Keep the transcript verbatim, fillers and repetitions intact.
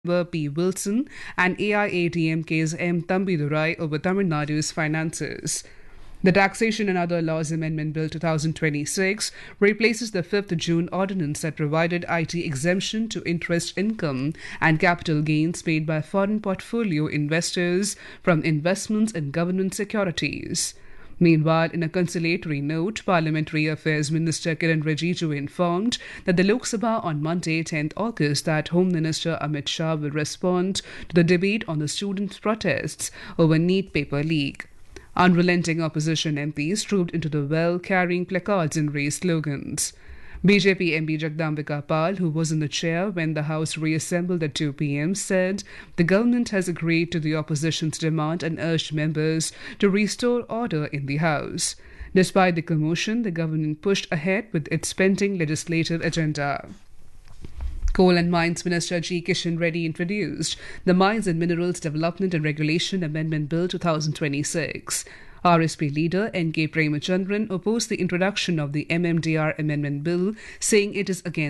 P. Wilson and A I A D M K's M. Thambidurai over Tamil Nadu's finances. The Taxation and Other Laws Amendment Bill twenty twenty-six replaces the fifth of June ordinance that provided I T exemption to interest income and capital gains paid by foreign portfolio investors from investments in government securities. Meanwhile, in a conciliatory note, Parliamentary Affairs Minister Kiran Rijiju informed that the Lok Sabha on Monday, tenth August, that Home Minister Amit Shah will respond to the debate on the students' protests over NEET paper leak. Unrelenting opposition M Ps trooped into the well carrying placards and raised slogans. B J P M P Jagdambika Pal, who was in the chair when the House reassembled at two p.m, said the government has agreed to the opposition's demand and urged members to restore order in the House. Despite the commotion, the government pushed ahead with its pending legislative agenda. Coal and Mines Minister G. Kishan Reddy introduced the Mines and Minerals Development and Regulation Amendment Bill twenty twenty-six. R S P leader N K Premachandran opposed the introduction of the M M D R Amendment Bill, saying it is against